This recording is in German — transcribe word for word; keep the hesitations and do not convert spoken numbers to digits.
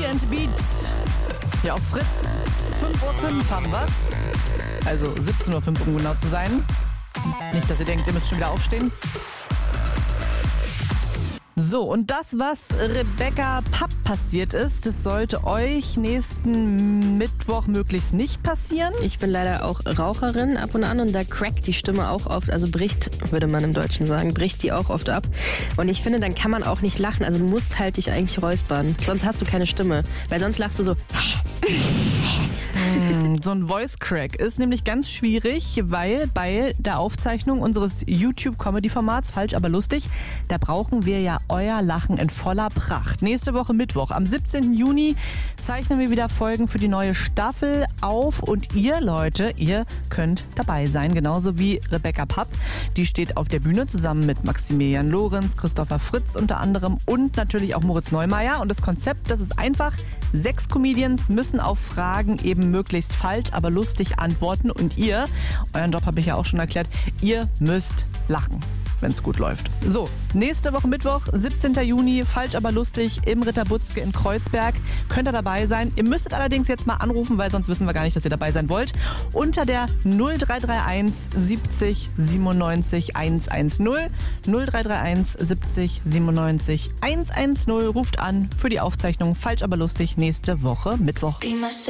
and Beat. Hier auf Fritz. fünf Uhr fünf haben wir's. Also siebzehn Uhr fünf, um genau zu sein. Nicht, dass ihr denkt, ihr müsst schon wieder aufstehen. So, und das, was Rebecca Papp passiert ist, das sollte euch nächsten Mittwoch möglichst nicht passieren. Ich bin leider auch Raucherin ab und an und da crackt die Stimme auch oft, also bricht, würde man im Deutschen sagen, bricht die auch oft ab. Und ich finde, dann kann man auch nicht lachen, also du musst halt dich eigentlich räuspern, sonst hast du keine Stimme, weil sonst lachst du so... So ein Voice Crack ist nämlich ganz schwierig, weil bei der Aufzeichnung unseres YouTube-Comedy-Formats Falsch, aber lustig, da brauchen wir ja euer Lachen in voller Pracht. Nächste Woche Mittwoch, am siebzehnten Juni, zeichnen wir wieder Folgen für die neue Staffel auf und ihr, Leute, ihr könnt dabei sein, genauso wie Rebecca Papp. Die steht auf der Bühne zusammen mit Maximilian Lorenz, Christopher Fritz unter anderem und natürlich auch Moritz Neumeier. Und das Konzept, das ist einfach, sechs Comedians müssen auf Fragen eben möglichst falsch, aber lustig antworten und ihr, euren Job habe ich ja auch schon erklärt, ihr müsst lachen, wenn es gut läuft. So, nächste Woche Mittwoch, siebzehnten Juni, Falsch, aber lustig im Ritter Butzke in Kreuzberg. Könnt ihr dabei sein. Ihr müsstet allerdings jetzt mal anrufen, weil sonst wissen wir gar nicht, dass ihr dabei sein wollt. Unter der null drei drei eins siebzig siebenundneunzig hundertzehn. null drei drei eins siebzig siebenundneunzig hundertzehn ruft an für die Aufzeichnung Falsch, aber lustig nächste Woche Mittwoch.